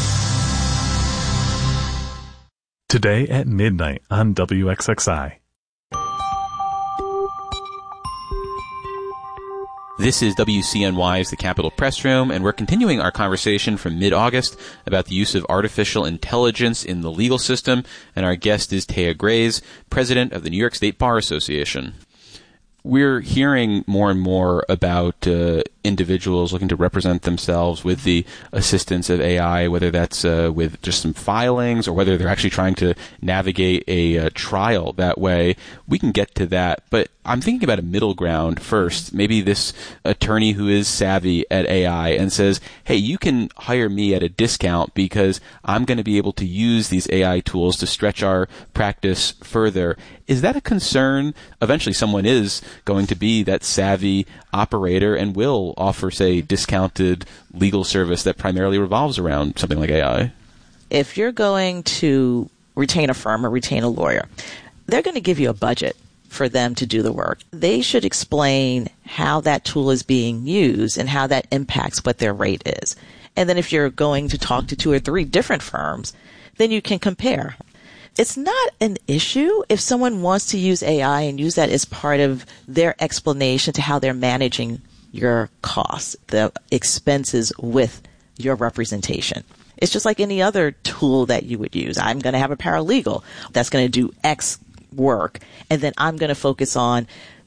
Today at midnight on W X X I. This is W C N Y's The Capitol Press Room, and we're continuing our conversation from mid-August about the use of artificial intelligence in the legal system, and our guest is Taya Grays, president of the New York State Bar Association. We're hearing more and more about uh, individuals looking to represent themselves with the assistance of A I, whether that's uh, with just some filings or whether they're actually trying to navigate a uh, trial that way. We can get to that, but I'm thinking about a middle ground first. Maybe this attorney who is savvy at A I and says, hey, you can hire me at a discount because I'm going to be able to use these A I tools to stretch our practice further. Is that a concern? Eventually someone is going to be that savvy operator and will offer, say, discounted legal service that primarily revolves around something like A I. If you're going to retain a firm or retain a lawyer, they're going to give you a budget for them to do the work. They should explain how that tool is being used and how that impacts what their rate is. And then if you're going to talk to two or three different firms, then you can compare. It's not an issue if someone wants to use A I and use that as part of their explanation to how they're managing your costs, the expenses with your representation. It's just like any other tool that you would use. I'm going to have a paralegal that's going to do X work, and then I'm going to focus on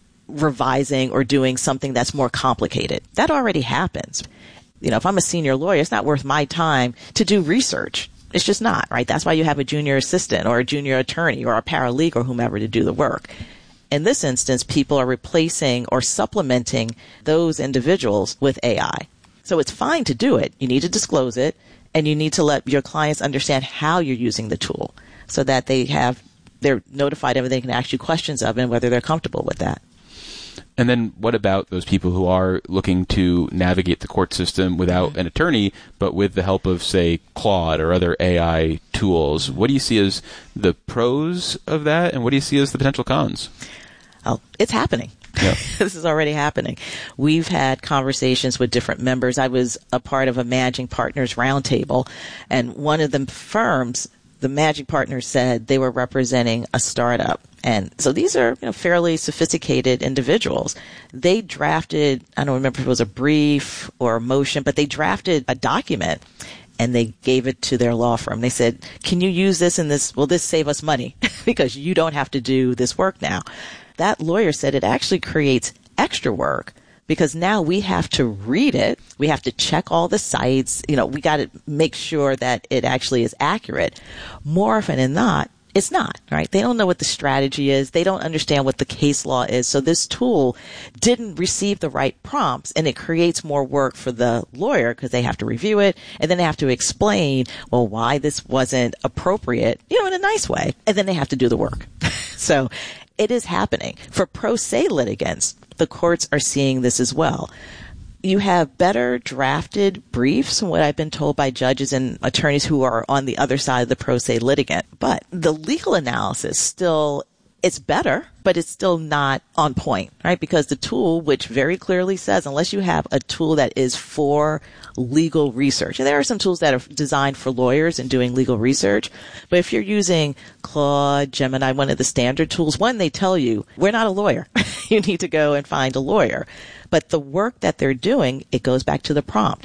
revising or doing something that's more complicated. That already happens. You know, if I'm a senior lawyer, it's not worth my time to do research. It's just not, right? That's why you have a junior assistant or a junior attorney or a paralegal or whomever to do the work. In this instance, people are replacing or supplementing those individuals with A I. So it's fine to do it. You need to disclose it, and you need to let your clients understand how you're using the tool so that they have, they're notified of it, they can ask you questions of it and whether they're comfortable with that. And then what about those people who are looking to navigate the court system without an attorney, but with the help of, say, Claude or other A I tools? What do you see as the pros of that, and what do you see as the potential cons? Oh, it's happening. Yeah. This is already happening. We've had conversations with different members. I was a part of a managing partners roundtable, and one of the firms, the managing partners, said they were representing a startup. And so these are, you know, fairly sophisticated individuals. They drafted, I don't remember if it was a brief or a motion, but they drafted a document and they gave it to their law firm. They said, can you use this in this? Will this save us money? Because you don't have to do this work now. That lawyer said it actually creates extra work because now we have to read it. We have to check all the sites. You know, we got to make sure that it actually is accurate. More often than not, it's not, right? They don't know what the strategy is. They don't understand what the case law is. So this tool didn't receive the right prompts, and it creates more work for the lawyer because they have to review it, and then they have to explain, well, why this wasn't appropriate, you know, in a nice way. And then they have to do the work. So it is happening. For pro se litigants, the courts are seeing this as well. You have better drafted briefs, from what I've been told by judges and attorneys who are on the other side of the pro se litigant. But the legal analysis still, it's better, but it's still not on point, right? Because the tool, which very clearly says, unless you have a tool that is for legal research, and there are some tools that are designed for lawyers and doing legal research, but if you're using Claude, Gemini, one of the standard tools, one, they tell you, we're not a lawyer. You need to go and find a lawyer. But the work that they're doing, it goes back to the prompt.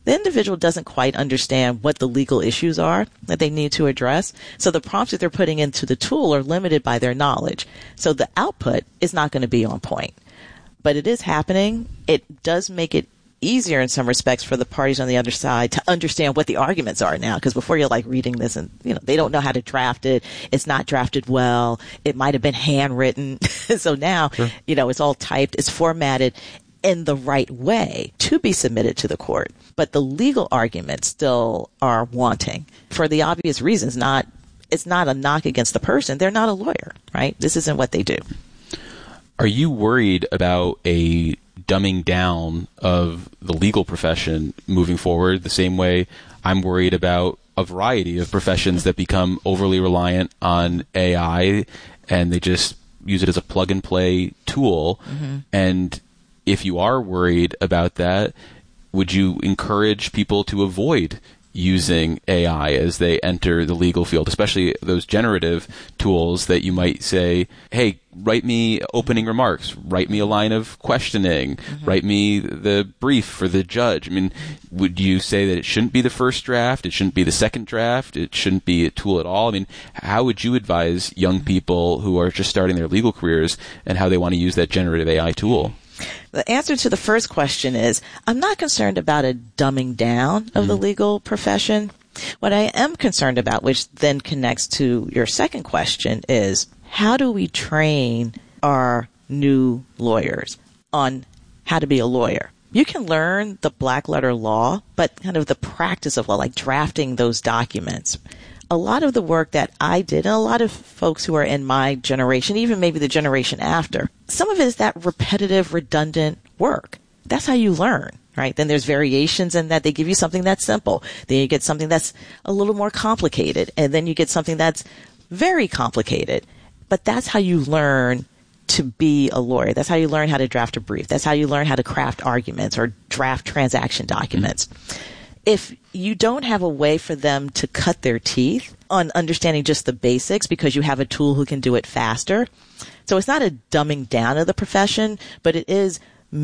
the individual doesn't quite understand what the legal issues are that they need to address. So the prompts that they're putting into the tool are limited by their knowledge. So the output is not going to be on point. But it is happening. It does make it easier in some respects for the parties on the other side to understand what the arguments are now. Because before, you're like reading this and, you know, they don't know how to draft it. It's not drafted well. It might have been handwritten. So now, sure. you know, it's all typed. It's formatted in the right way to be submitted to the court. But the legal arguments still are wanting for the obvious reasons. Not, it's not a knock against the person. They're not a lawyer, right? This isn't what they do. Are you worried about a dumbing down of the legal profession moving forward the same way I'm worried about a variety of professions that become overly reliant on A I and they just use it as a plug and play tool? Mm-hmm. And if you are worried about that, would you encourage people to avoid using A I as they enter the legal field, especially those generative tools that you might say, hey, write me opening remarks, write me a line of questioning, mm-hmm. write me the brief for the judge? I mean, would you say that it shouldn't be the first draft, it shouldn't be the second draft, it shouldn't be a tool at all? I mean, how would you advise young people who are just starting their legal careers and how they want to use that generative A I tool? The answer to the first question is, I'm not concerned about a dumbing down of mm. the legal profession. What I am concerned about, which then connects to your second question, is how do we train our new lawyers on how to be a lawyer? You can learn the black letter law, but kind of the practice of law, like drafting those documents. A lot of the work that I did, and a lot of folks who are in my generation, even maybe the generation after, some of it is that repetitive, redundant work. That's how you learn, right? Then there's variations in that. They give you something that's simple. Then you get something that's a little more complicated. And then you get something that's very complicated. But that's how you learn to be a lawyer. That's how you learn how to draft a brief. That's how you learn how to craft arguments or draft transaction documents. Mm-hmm. If you don't have a way for them to cut their teeth on understanding just the basics because you have a tool who can do it faster. So it's not a dumbing down of the profession, but it is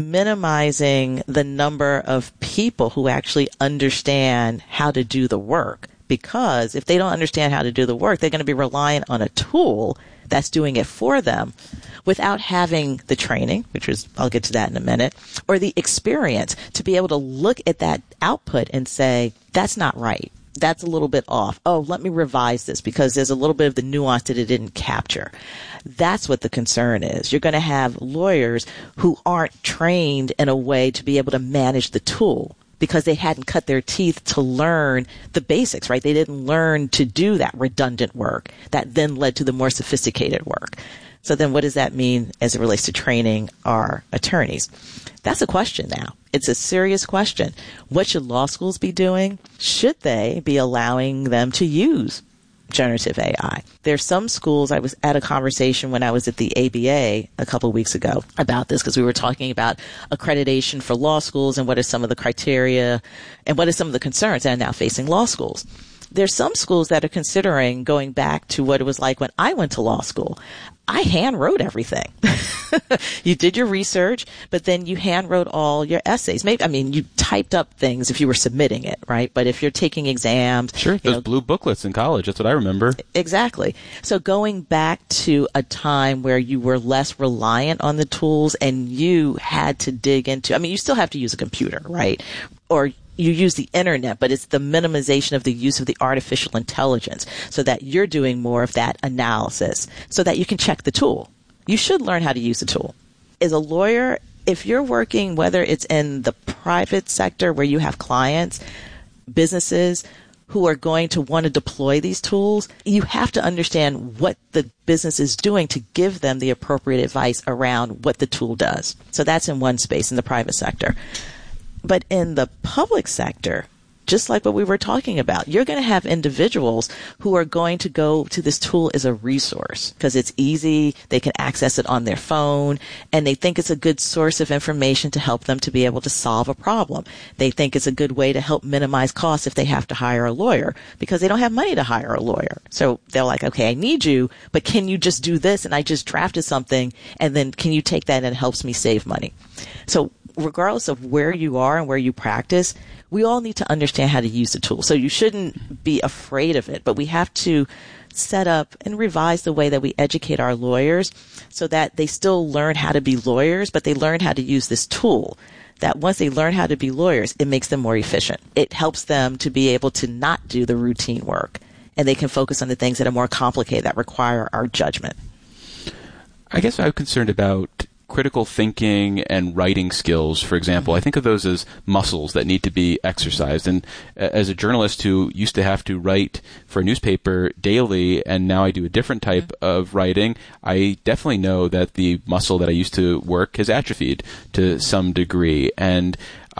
minimizing the number of people who actually understand how to do the work. Because if they don't understand how to do the work, they're going to be reliant on a tool that's doing it for them without having the training, which is, I'll get to that in a minute, or the experience to be able to look at that output and say, that's not right. That's a little bit off. Oh, let me revise this because there's a little bit of the nuance that it didn't capture. That's what the concern is. You're going to have lawyers who aren't trained in a way to be able to manage the tool because they hadn't cut their teeth to learn the basics, right? They didn't learn to do that redundant work that then led to the more sophisticated work. So then what does that mean as it relates to training our attorneys? That's a question now. It's a serious question. What should law schools be doing? Should they be allowing them to use generative A I? There's some schools, I was at a conversation when I was at the A B A a couple of weeks ago about this because we were talking about accreditation for law schools and what are some of the criteria and what are some of the concerns that are now facing law schools. There's some schools that are considering going back to what it was like when I went to law school. I hand wrote everything. You did your research, but then you hand wrote all your essays. Maybe, I mean, you typed up things if you were submitting it, right? But if you're taking exams. Sure, those know, blue booklets in college, that's what I remember. Exactly. So going back to a time where you were less reliant on the tools and you had to dig into, I mean, you still have to use a computer, right? Or you use the internet, but it's the minimization of the use of the artificial intelligence so that you're doing more of that analysis so that you can check the tool. You should learn how to use the tool. As a lawyer, if you're working, whether it's in the private sector where you have clients, businesses who are going to want to deploy these tools, you have to understand what the business is doing to give them the appropriate advice around what the tool does. So that's in one space in the private sector. But in the public sector, just like what we were talking about, you're going to have individuals who are going to go to this tool as a resource because it's easy. They can access it on their phone and they think it's a good source of information to help them to be able to solve a problem. They think it's a good way to help minimize costs if they have to hire a lawyer because they don't have money to hire a lawyer. So they're like, okay, I need you, but can you just do this? And I just drafted something and then can you take that and it helps me save money? So regardless of where you are and where you practice, we all need to understand how to use the tool. So you shouldn't be afraid of it, but we have to set up and revise the way that we educate our lawyers so that they still learn how to be lawyers, but they learn how to use this tool. That once they learn how to be lawyers, it makes them more efficient. It helps them to be able to not do the routine work, and they can focus on the things that are more complicated, that require our judgment. I guess I'm concerned about critical thinking and writing skills, for example. I think of those as muscles that need to be exercised. And as a journalist who used to have to write for a newspaper daily, and now I do a different type of writing, I definitely know that the muscle that I used to work has atrophied to some degree. And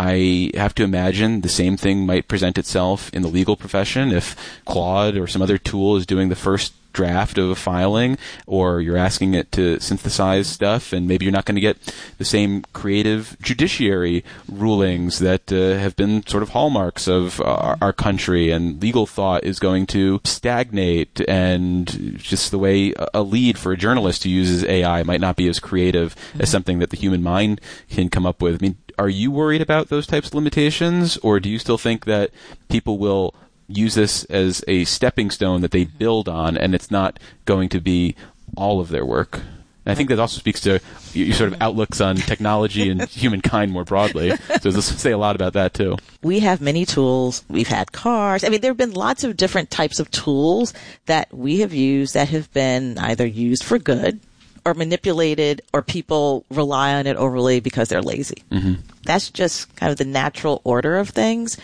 I have to imagine the same thing might present itself in the legal profession if Claude or some other tool is doing the first draft of a filing, or you're asking it to synthesize stuff, and maybe you're not going to get the same creative judiciary rulings that uh, have been sort of hallmarks of our, our country, and legal thought is going to stagnate, and just the way a lead for a journalist who uses A I might not be as creative mm-hmm. as something that the human mind can come up with. I mean, are you worried about those types of limitations, or do you still think that people will use this as a stepping stone that they build on, and it's not going to be all of their work? And I think that also speaks to your sort of outlooks on technology and humankind more broadly. So let's say a lot about that too. We have many tools. We've had cars. I mean, there have been lots of different types of tools that we have used that have been either used for good or manipulated, or people rely on it overly because they're lazy. Mm-hmm. That's just kind of the natural order of things.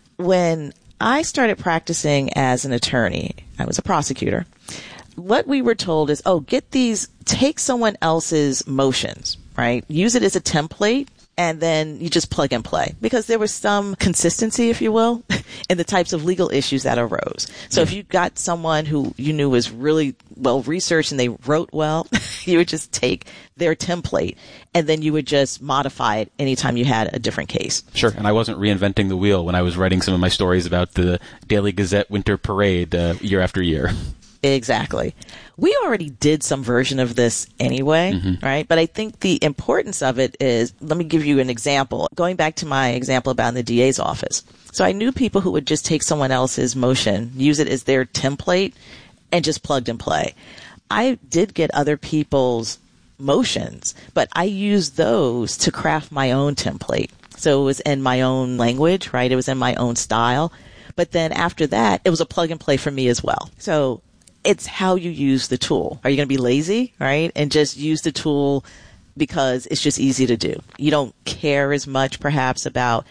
When I started practicing as an attorney, I was a prosecutor. What we were told is, oh, get these, take someone else's motions, right? Use it as a template, and then you just plug and play. Because there was some consistency, if you will, in the types of legal issues that arose. So if you got someone who you knew was really well researched and they wrote well, you would just take their template and then you would just modify it anytime you had a different case. Sure. And I wasn't reinventing the wheel when I was writing some of my stories about the Daily Gazette Winter Parade uh, year after year. Exactly. We already did some version of this anyway, mm-hmm. right? But I think the importance of it is, let me give you an example. Going back to my example about in the D A's office. So I knew people who would just take someone else's motion, use it as their template, and just plugged and play. I did get other people's motions, but I used those to craft my own template. So it was in my own language, right? It was in my own style. But then after that, it was a plug and play for me as well. So it's how you use the tool. Are you going to be lazy, right? And just use the tool because it's just easy to do. You don't care as much perhaps about,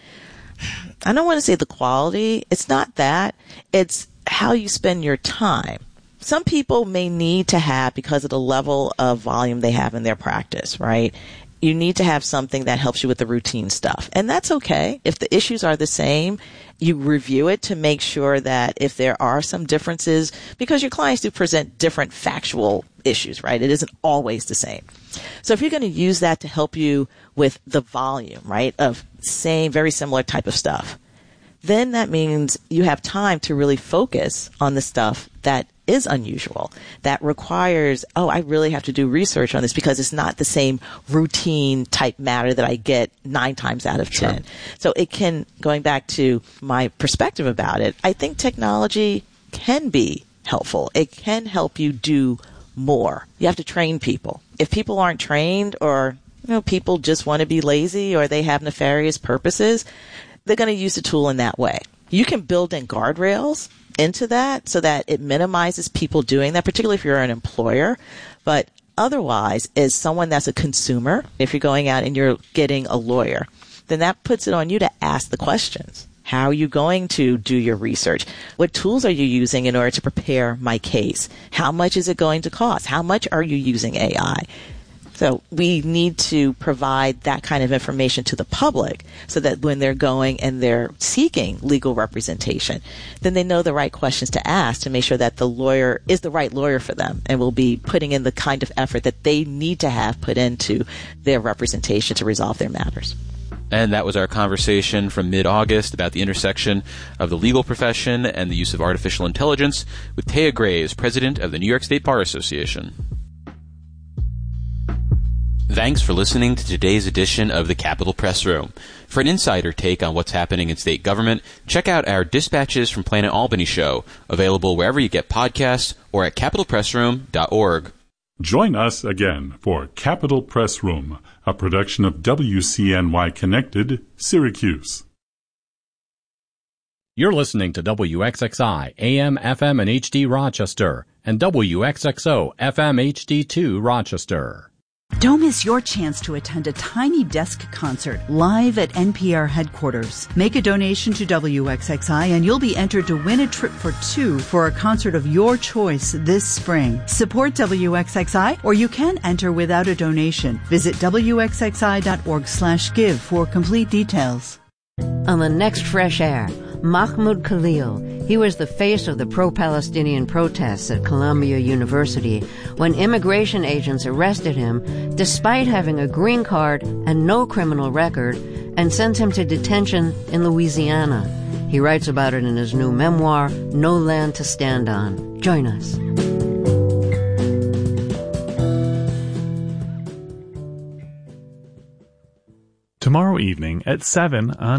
I don't want to say the quality. It's not that. It's how you spend your time. Some people may need to have, because of the level of volume they have in their practice, right? You need to have something that helps you with the routine stuff. And that's okay. If the issues are the same, you review it to make sure that if there are some differences, because your clients do present different factual issues, right? It isn't always the same. So if you're going to use that to help you with the volume, right, of same, very similar type of stuff, then that means you have time to really focus on the stuff that is unusual, that requires, oh, I really have to do research on this because it's not the same routine type matter that I get nine times out of ten. Sure. So it can, going back to my perspective about it, I think technology can be helpful. It can help you do more. You have to train people. If people aren't trained, or you know, people just want to be lazy, or they have nefarious purposes, they're going to use the tool in that way. You can build in guardrails into that so that it minimizes people doing that, particularly if you're an employer. But otherwise, as someone that's a consumer, if you're going out and you're getting a lawyer, then that puts it on you to ask the questions. How are you going to do your research? What tools are you using in order to prepare my case? How much is it going to cost? How much are you using A I? So we need to provide that kind of information to the public so that when they're going and they're seeking legal representation, then they know the right questions to ask to make sure that the lawyer is the right lawyer for them and will be putting in the kind of effort that they need to have put into their representation to resolve their matters. And that was our conversation from mid-August about the intersection of the legal profession and the use of artificial intelligence with Taya Graves, president of the New York State Bar Association. Thanks for listening to today's edition of the Capitol Press Room. For an insider take on what's happening in state government, check out our Dispatches from Planet Albany show, available wherever you get podcasts or at capitol press room dot org. Join us again for Capitol Press Room, a production of W C N Y Connected, Syracuse. You're listening to W X X I, A M, F M, and H D Rochester, and W X X O, F M, H D two Rochester. Don't miss your chance to attend a Tiny Desk concert live at N P R headquarters. Make a donation to W X X I and you'll be entered to win a trip for two for a concert of your choice this spring. Support W X X I or you can enter without a donation. Visit W X X I dot org slash give for complete details. On the next Fresh Air, Mahmoud Khalil. He was the face of the pro-Palestinian protests at Columbia University when immigration agents arrested him despite having a green card and no criminal record and sent him to detention in Louisiana. He writes about it in his new memoir, No Land to Stand On. Join us. Tomorrow evening at seven on